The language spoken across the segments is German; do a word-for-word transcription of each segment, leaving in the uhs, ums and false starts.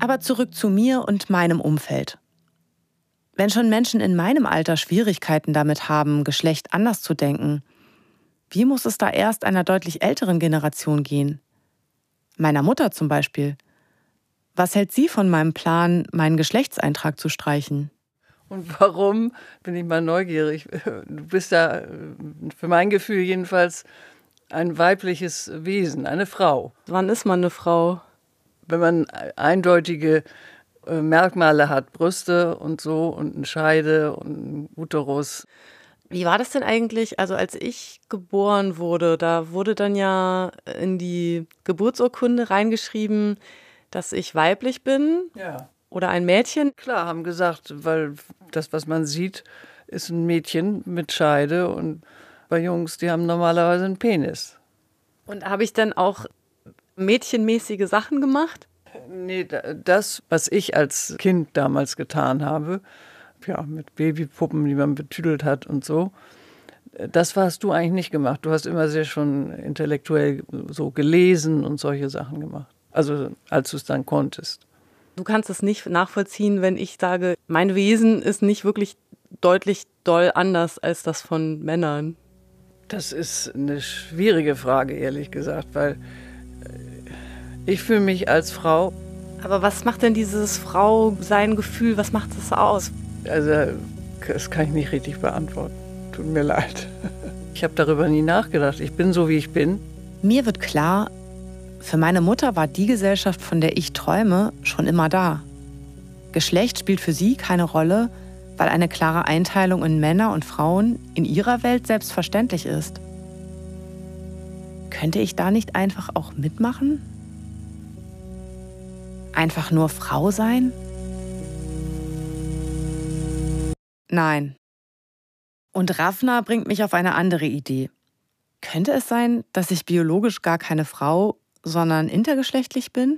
Aber zurück zu mir und meinem Umfeld. Wenn schon Menschen in meinem Alter Schwierigkeiten damit haben, Geschlecht anders zu denken, wie muss es da erst einer deutlich älteren Generation gehen? Meiner Mutter zum Beispiel. Was hält sie von meinem Plan, meinen Geschlechtseintrag zu streichen? Und warum, bin ich mal neugierig. Du bist ja, für mein Gefühl jedenfalls, ein weibliches Wesen, eine Frau. Wann ist man eine Frau? Wenn man eindeutige Merkmale hat, Brüste und so und eine Scheide und einen Uterus. Wie war das denn eigentlich? Also als ich geboren wurde, da wurde dann ja in die Geburtsurkunde reingeschrieben, dass ich weiblich bin. Ja. Oder ein Mädchen. Klar, haben gesagt, weil das, was man sieht, ist ein Mädchen mit Scheide und bei Jungs, die haben normalerweise einen Penis. Und habe ich dann auch mädchenmäßige Sachen gemacht? Nee, das, was ich als Kind damals getan habe, ja, mit Babypuppen, die man betüdelt hat und so, das hast du eigentlich nicht gemacht. Du hast immer sehr schon intellektuell so gelesen und solche Sachen gemacht. Also als du es dann konntest. Du kannst es nicht nachvollziehen, wenn ich sage, mein Wesen ist nicht wirklich deutlich doll anders als das von Männern. Das ist eine schwierige Frage, ehrlich gesagt, weil ich fühle mich als Frau. Aber was macht denn dieses Frau-Sein-Gefühl, was macht das aus? Also, das kann ich nicht richtig beantworten. Tut mir leid. Ich habe darüber nie nachgedacht. Ich bin so, wie ich bin. Mir wird klar, für meine Mutter war die Gesellschaft, von der ich träume, schon immer da. Geschlecht spielt für sie keine Rolle, weil eine klare Einteilung in Männer und Frauen in ihrer Welt selbstverständlich ist. Könnte ich da nicht einfach auch mitmachen? Einfach nur Frau sein? Nein. Und Ravna bringt mich auf eine andere Idee. Könnte es sein, dass ich biologisch gar keine Frau, sondern intergeschlechtlich bin?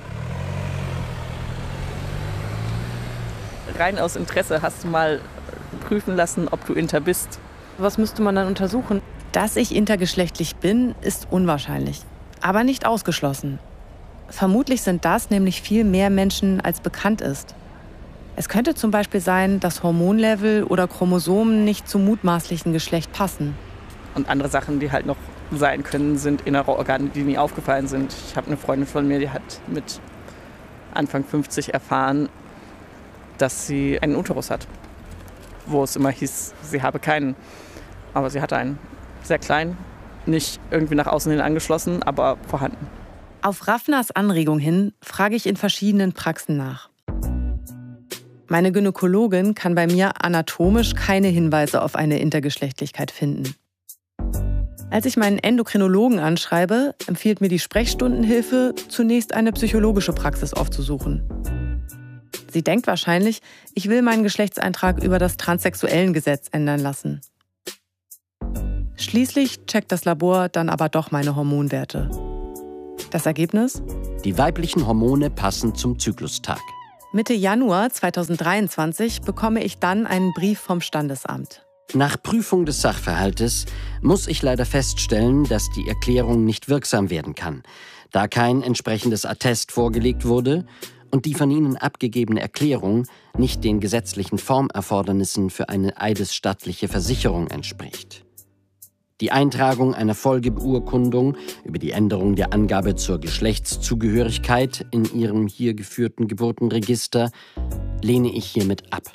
Rein aus Interesse hast du mal prüfen lassen, ob du inter bist. Was müsste man dann untersuchen? Dass ich intergeschlechtlich bin, ist unwahrscheinlich, aber nicht ausgeschlossen. Vermutlich sind das nämlich viel mehr Menschen, als bekannt ist. Es könnte zum Beispiel sein, dass Hormonlevel oder Chromosomen nicht zum mutmaßlichen Geschlecht passen. Und andere Sachen, die halt noch sein können, sind innere Organe, die nie aufgefallen sind. Ich habe eine Freundin von mir, die hat mit Anfang fünfzig erfahren, dass sie einen Uterus hat. Wo es immer hieß, sie habe keinen. Aber sie hatte einen. Sehr klein, nicht irgendwie nach außen hin angeschlossen, aber vorhanden. Auf Ravnas Anregung hin frage ich in verschiedenen Praxen nach. Meine Gynäkologin kann bei mir anatomisch keine Hinweise auf eine Intergeschlechtlichkeit finden. Als ich meinen Endokrinologen anschreibe, empfiehlt mir die Sprechstundenhilfe, zunächst eine psychologische Praxis aufzusuchen. Sie denkt wahrscheinlich, ich will meinen Geschlechtseintrag über das Transsexuellengesetz ändern lassen. Schließlich checkt das Labor dann aber doch meine Hormonwerte. Das Ergebnis? Die weiblichen Hormone passen zum Zyklustag. Mitte Januar zweitausenddreiundzwanzig bekomme ich dann einen Brief vom Standesamt. Nach Prüfung des Sachverhaltes muss ich leider feststellen, dass die Erklärung nicht wirksam werden kann, da kein entsprechendes Attest vorgelegt wurde und die von Ihnen abgegebene Erklärung nicht den gesetzlichen Formerfordernissen für eine eidesstattliche Versicherung entspricht. Die Eintragung einer Folgebeurkundung über die Änderung der Angabe zur Geschlechtszugehörigkeit in Ihrem hier geführten Geburtenregister lehne ich hiermit ab.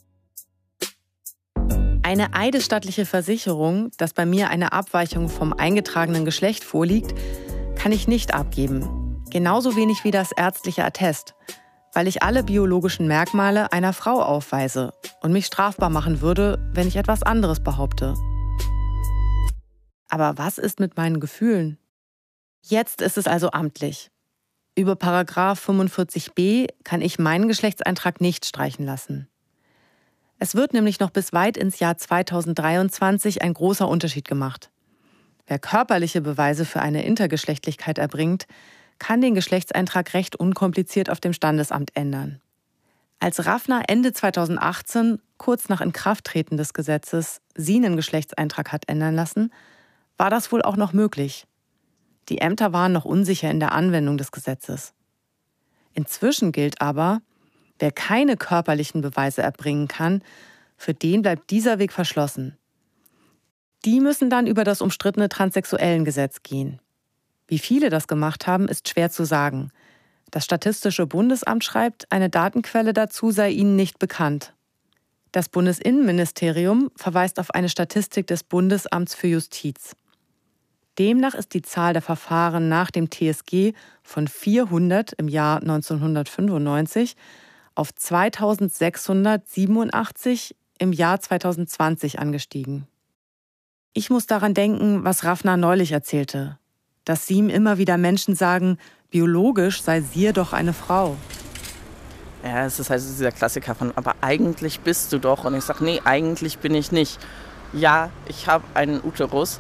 Eine eidesstattliche Versicherung, dass bei mir eine Abweichung vom eingetragenen Geschlecht vorliegt, kann ich nicht abgeben. Genauso wenig wie das ärztliche Attest, weil ich alle biologischen Merkmale einer Frau aufweise und mich strafbar machen würde, wenn ich etwas anderes behaupte. Aber was ist mit meinen Gefühlen? Jetzt ist es also amtlich. Über Paragraph fünfundvierzig b kann ich meinen Geschlechtseintrag nicht streichen lassen. Es wird nämlich noch bis weit ins Jahr zweitausenddreiundzwanzig ein großer Unterschied gemacht. Wer körperliche Beweise für eine Intergeschlechtlichkeit erbringt, kann den Geschlechtseintrag recht unkompliziert auf dem Standesamt ändern. Als Ravna Ende zweitausendachtzehn, kurz nach Inkrafttreten des Gesetzes, sie einen Geschlechtseintrag hat ändern lassen, war das wohl auch noch möglich. Die Ämter waren noch unsicher in der Anwendung des Gesetzes. Inzwischen gilt aber, wer keine körperlichen Beweise erbringen kann, für den bleibt dieser Weg verschlossen. Die müssen dann über das umstrittene Transsexuellengesetz gehen. Wie viele das gemacht haben, ist schwer zu sagen. Das Statistische Bundesamt schreibt, eine Datenquelle dazu sei ihnen nicht bekannt. Das Bundesinnenministerium verweist auf eine Statistik des Bundesamts für Justiz. Demnach ist die Zahl der Verfahren nach dem T S G von vierhundert im Jahr neunzehnhundertfünfundneunzig auf zweitausendsechshundertsiebenundachtzig im Jahr zweitausendzwanzig angestiegen. Ich muss daran denken, was Ravna neulich erzählte, dass sie ihm immer wieder Menschen sagen, biologisch sei sie doch eine Frau. Ja, es ist halt dieser Klassiker von, aber eigentlich bist du doch. Und ich sage, nee, eigentlich bin ich nicht. Ja, ich habe einen Uterus,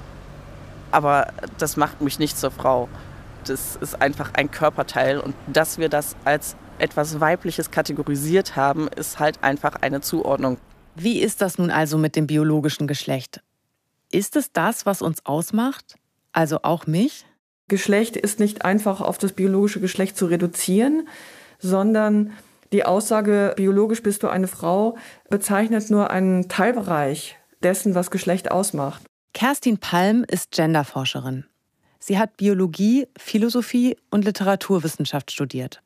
aber das macht mich nicht zur Frau. Das ist einfach ein Körperteil. Und dass wir das als etwas Weibliches kategorisiert haben, ist halt einfach eine Zuordnung. Wie ist das nun also mit dem biologischen Geschlecht? Ist es das, was uns ausmacht? Also auch mich? Geschlecht ist nicht einfach auf das biologische Geschlecht zu reduzieren, sondern die Aussage, biologisch bist du eine Frau, bezeichnet nur einen Teilbereich dessen, was Geschlecht ausmacht. Kerstin Palm ist Genderforscherin. Sie hat Biologie, Philosophie und Literaturwissenschaft studiert.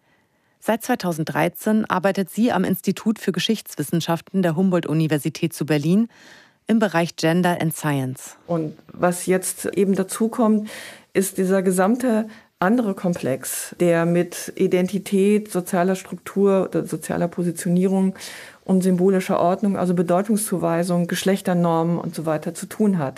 Seit zweitausenddreizehn arbeitet sie am Institut für Geschichtswissenschaften der Humboldt-Universität zu Berlin im Bereich Gender and Science. Und was jetzt eben dazu kommt, ist dieser gesamte andere Komplex, der mit Identität, sozialer Struktur, sozialer Positionierung und symbolischer Ordnung, also Bedeutungszuweisung, Geschlechternormen und so weiter zu tun hat.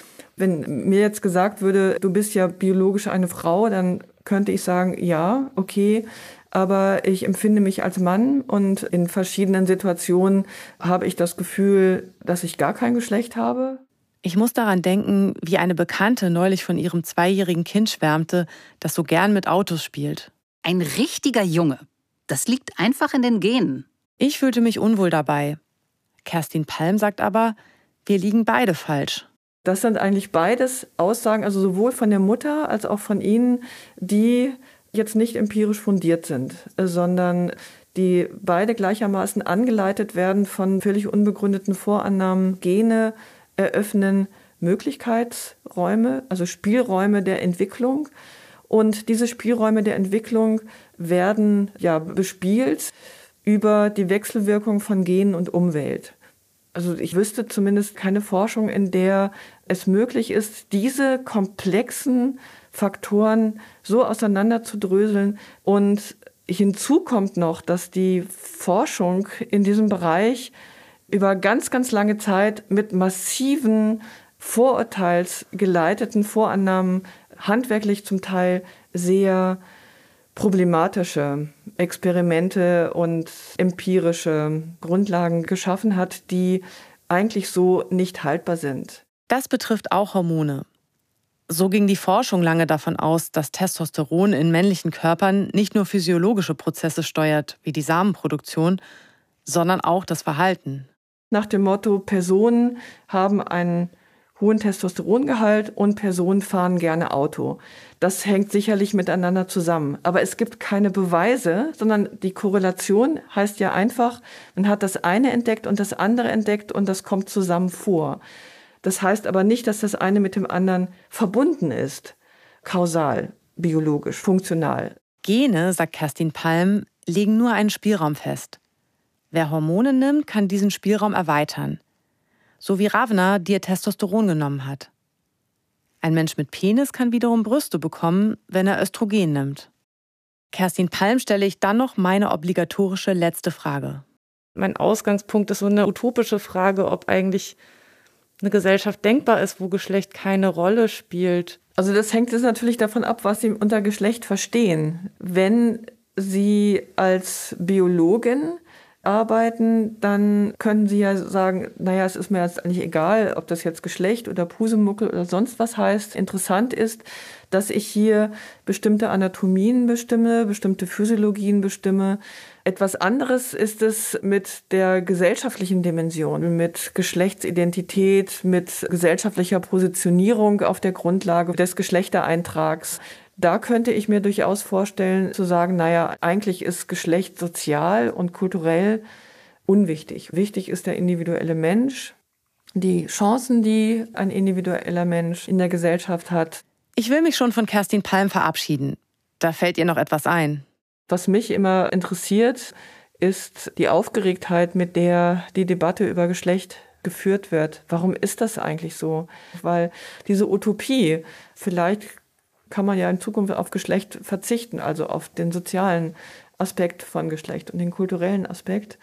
Wenn mir jetzt gesagt würde, du bist ja biologisch eine Frau, dann könnte ich sagen, ja, okay, aber ich empfinde mich als Mann und in verschiedenen Situationen habe ich das Gefühl, dass ich gar kein Geschlecht habe. Ich muss daran denken, wie eine Bekannte neulich von ihrem zweijährigen Kind schwärmte, das so gern mit Autos spielt. Ein richtiger Junge. Das liegt einfach in den Genen. Ich fühlte mich unwohl dabei. Kerstin Palm sagt aber, wir liegen beide falsch. Das sind eigentlich beides Aussagen, also sowohl von der Mutter als auch von Ihnen, die jetzt nicht empirisch fundiert sind, sondern die beide gleichermaßen angeleitet werden von völlig unbegründeten Vorannahmen. Gene eröffnen Möglichkeitsräume, also Spielräume der Entwicklung. Und diese Spielräume der Entwicklung werden ja bespielt über die Wechselwirkung von Genen und Umwelt. Also ich wüsste zumindest keine Forschung, in der es möglich ist, diese komplexen Faktoren so auseinanderzudröseln. Und hinzu kommt noch, dass die Forschung in diesem Bereich über ganz, ganz lange Zeit mit massiven vorurteilsgeleiteten Vorannahmen, handwerklich zum Teil sehr problematische Experimente und empirische Grundlagen geschaffen hat, die eigentlich so nicht haltbar sind. Das betrifft auch Hormone. So ging die Forschung lange davon aus, dass Testosteron in männlichen Körpern nicht nur physiologische Prozesse steuert, wie die Samenproduktion, sondern auch das Verhalten. Nach dem Motto, Personen haben einen hohen Testosterongehalt und Personen fahren gerne Auto. Das hängt sicherlich miteinander zusammen. Aber es gibt keine Beweise, sondern die Korrelation heißt ja einfach, man hat das eine entdeckt und das andere entdeckt und das kommt zusammen vor. Das heißt aber nicht, dass das eine mit dem anderen verbunden ist. Kausal, biologisch, funktional. Gene, sagt Kerstin Palm, legen nur einen Spielraum fest. Wer Hormone nimmt, kann diesen Spielraum erweitern. So wie Ravna, die ihr Testosteron genommen hat. Ein Mensch mit Penis kann wiederum Brüste bekommen, wenn er Östrogen nimmt. Kerstin Palm stelle ich dann noch meine obligatorische letzte Frage. Mein Ausgangspunkt ist so eine utopische Frage, ob eigentlich eine Gesellschaft denkbar ist, wo Geschlecht keine Rolle spielt. Also das hängt jetzt natürlich davon ab, was Sie unter Geschlecht verstehen. Wenn Sie als Biologin arbeiten, dann können Sie ja sagen, naja, es ist mir jetzt eigentlich egal, ob das jetzt Geschlecht oder Pusemuckel oder sonst was heißt. Interessant ist, dass ich hier bestimmte Anatomien bestimme, bestimmte Physiologien bestimme. Etwas anderes ist es mit der gesellschaftlichen Dimension, mit Geschlechtsidentität, mit gesellschaftlicher Positionierung auf der Grundlage des Geschlechtereintrags. Da könnte ich mir durchaus vorstellen, zu sagen, naja, eigentlich ist Geschlecht sozial und kulturell unwichtig. Wichtig ist der individuelle Mensch, die Chancen, die ein individueller Mensch in der Gesellschaft hat. Ich will mich schon von Kerstin Palm verabschieden. Da fällt ihr noch etwas ein. Was mich immer interessiert, ist die Aufgeregtheit, mit der die Debatte über Geschlecht geführt wird. Warum ist das eigentlich so? Weil diese Utopie, vielleicht kann man ja in Zukunft auf Geschlecht verzichten, also auf den sozialen Aspekt von Geschlecht und den kulturellen Aspekt.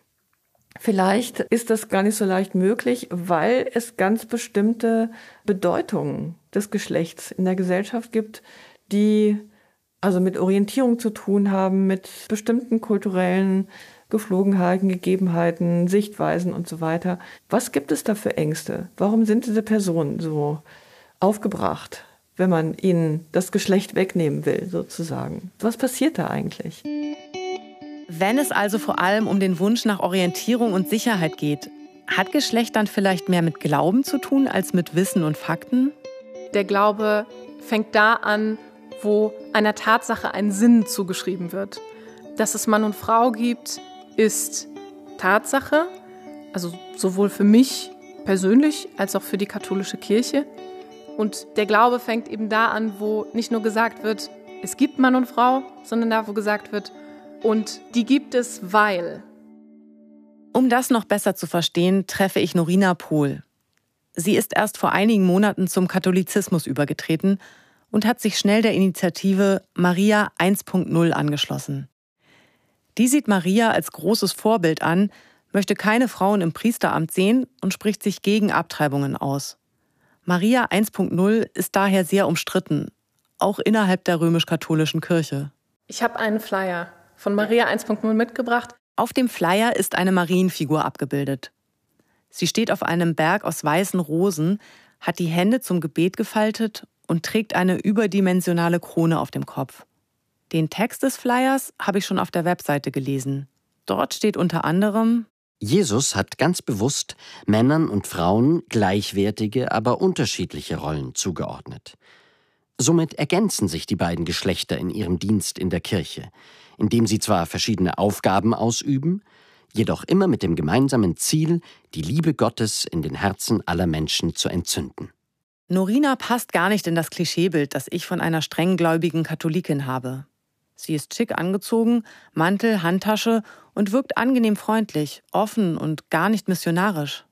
Vielleicht ist das gar nicht so leicht möglich, weil es ganz bestimmte Bedeutungen des Geschlechts in der Gesellschaft gibt, die also mit Orientierung zu tun haben, mit bestimmten kulturellen Geflogenheiten, Gegebenheiten, Sichtweisen und so weiter. Was gibt es da für Ängste? Warum sind diese Personen so aufgebracht, wenn man ihnen das Geschlecht wegnehmen will, sozusagen? Was passiert da eigentlich? Wenn es also vor allem um den Wunsch nach Orientierung und Sicherheit geht, hat Geschlecht dann vielleicht mehr mit Glauben zu tun als mit Wissen und Fakten? Der Glaube fängt da an, wo einer Tatsache ein Sinn zugeschrieben wird. Dass es Mann und Frau gibt, ist Tatsache, also sowohl für mich persönlich als auch für die katholische Kirche. Und der Glaube fängt eben da an, wo nicht nur gesagt wird, es gibt Mann und Frau, sondern da, wo gesagt wird, und die gibt es, weil. Um das noch besser zu verstehen, treffe ich Norina Pohl. Sie ist erst vor einigen Monaten zum Katholizismus übergetreten und hat sich schnell der Initiative Maria eins Punkt null angeschlossen. Die sieht Maria als großes Vorbild an, möchte keine Frauen im Priesteramt sehen und spricht sich gegen Abtreibungen aus. Maria eins Punkt null ist daher sehr umstritten, auch innerhalb der römisch-katholischen Kirche. Ich habe einen Flyer von Maria eins Punkt null mitgebracht. Auf dem Flyer ist eine Marienfigur abgebildet. Sie steht auf einem Berg aus weißen Rosen, hat die Hände zum Gebet gefaltet und trägt eine überdimensionale Krone auf dem Kopf. Den Text des Flyers habe ich schon auf der Webseite gelesen. Dort steht unter anderem: Jesus hat ganz bewusst Männern und Frauen gleichwertige, aber unterschiedliche Rollen zugeordnet. Somit ergänzen sich die beiden Geschlechter in ihrem Dienst in der Kirche, indem sie zwar verschiedene Aufgaben ausüben, jedoch immer mit dem gemeinsamen Ziel, die Liebe Gottes in den Herzen aller Menschen zu entzünden. Norina passt gar nicht in das Klischeebild, das ich von einer strenggläubigen Katholikin habe. Sie ist schick angezogen, Mantel, Handtasche und wirkt angenehm freundlich, offen und gar nicht missionarisch.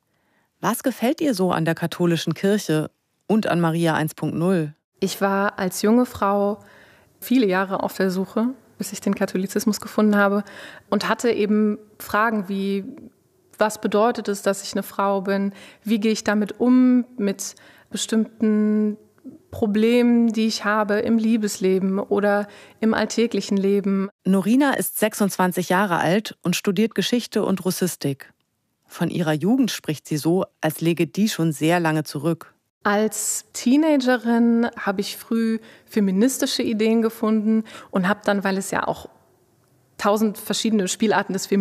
Was gefällt ihr so an der katholischen Kirche und an Maria eins Punkt null? Ich war als junge Frau viele Jahre auf der Suche, bis ich den Katholizismus gefunden habe, und hatte eben Fragen wie: Was bedeutet es, dass ich eine Frau bin? Wie gehe ich damit um, mit bestimmten Problemen, die ich habe im Liebesleben oder im alltäglichen Leben? Norina ist sechsundzwanzig Jahre alt und studiert Geschichte und Russistik. Von ihrer Jugend spricht sie so, als läge die schon sehr lange zurück. Als Teenagerin habe ich früh feministische Ideen gefunden und habe dann, weil es ja auch tausend verschiedene Spielarten des Feminismus